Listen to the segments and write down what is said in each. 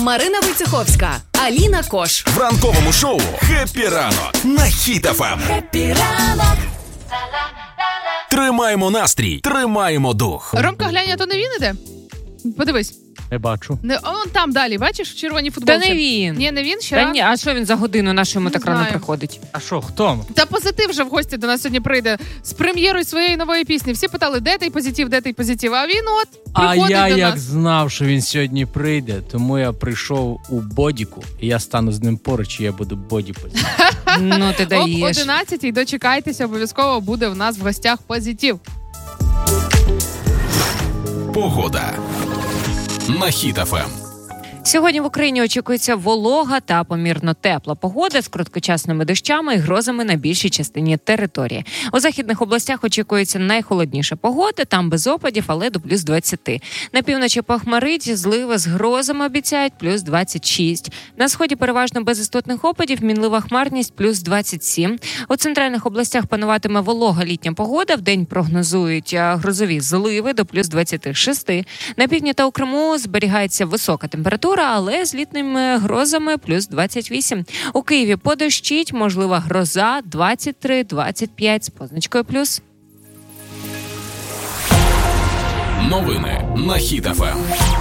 Марина Войцеховська, Аліна Кош. В ранковому шоу «Хеппі ранок» на Хіт ФМ. Хеппі ранок. Тримаємо настрій, тримаємо дух. Ромка, глянь, а то не він іде? Подивись. Не бачу. Он там далі, бачиш, в червоній футболці? Та не він. Ні, не він, ще Та рано. ні, а що він за годину нашому Не так рано знаю. приходить? А що, хто? Та позитив вже в гості до нас сьогодні прийде з прем'єрою своєї нової пісні. Всі питали, де той позитив, а він от приходить А я до як нас. знав, що він сьогодні прийде, тому я прийшов у бодіку, і я стану з ним поруч, і я буду боді позитив. Ну, ти Об даєш. 11-й дочекайтеся, обов'язково буде в нас в гостях позитив. Погода на Хіт ФМ. Сьогодні в Україні очікується волога та помірно тепла погода з короткочасними дощами і грозами на більшій частині території. У західних областях очікується найхолодніша погода, там без опадів, але до плюс 20. На півночі похмарить, зливи з грозами обіцяють плюс 26. На сході переважно без істотних опадів, мінлива хмарність плюс 27. У центральних областях пануватиме волога літня погода, вдень прогнозують грозові зливи до плюс 26. На півдні та у Криму зберігається висока температура, але з літніми грозами плюс 28. У Києві подощить, можлива гроза 23-25 з позначкою плюс. Новини на Хіт ФМ.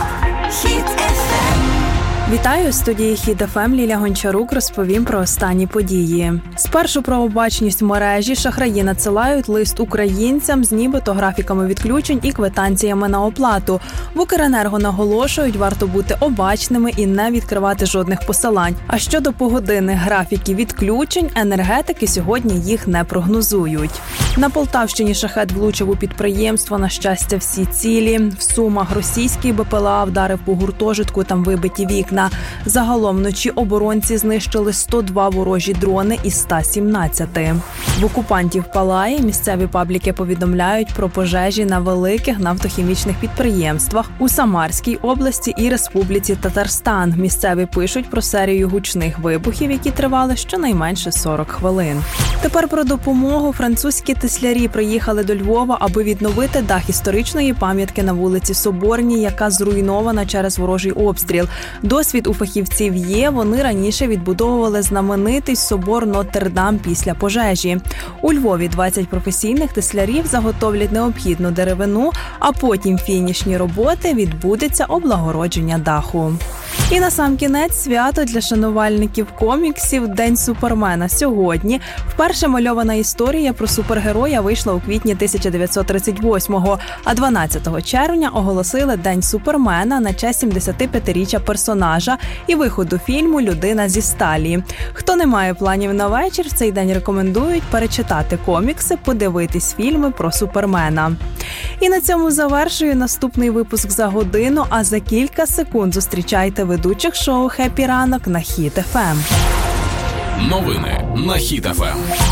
Вітаю, у студії Хіт ФМ Ліля Гончарук розповім про останні події. Спершу про обачність в мережі шахраї надсилають лист українцям з нібито графіками відключень і квитанціями на оплату. В Укренерго наголошують, варто бути обачними і не відкривати жодних посилань. А щодо погодинних графіків відключень, енергетики сьогодні їх не прогнозують. На Полтавщині шахед влучив у підприємство, на щастя, всі цілі. В Сумах російський БПЛА вдарив по гуртожитку, там вибиті вікна. Загалом вночі оборонці знищили 102 ворожі дрони із 117. В окупантів палає. Місцеві пабліки повідомляють про пожежі на великих нафтохімічних підприємствах у Самарській області і Республіці Татарстан. Місцеві пишуть про серію гучних вибухів, які тривали щонайменше 40 хвилин. Тепер про допомогу. Французькі теслярі приїхали до Львова, аби відновити дах історичної пам'ятки на вулиці Соборній, яка зруйнована через ворожий обстріл. Досвід у фахівців є, вони раніше відбудовували знаменитий собор Нотр-Дам після пожежі. У Львові 20 професійних теслярів заготовлять необхідну деревину, а потім фінішні роботи відбудеться облагородження даху. І насамкінець свято для шанувальників коміксів «День Супермена». Сьогодні вперше мальована історія про супергероя вийшла у квітні 1938-го, а 12 червня оголосили День Супермена на честь 75-річчя персонажа і виходу фільму «Людина зі сталі». Хто не має планів на вечір, в цей день рекомендують перечитати комікси, подивитись фільми про Супермена. І на цьому завершую наступний випуск за годину, а за кілька секунд зустрічайте ведучих шоу «Хеппі ранок» на Хіт ФМ. Новини на Хіт ФМ.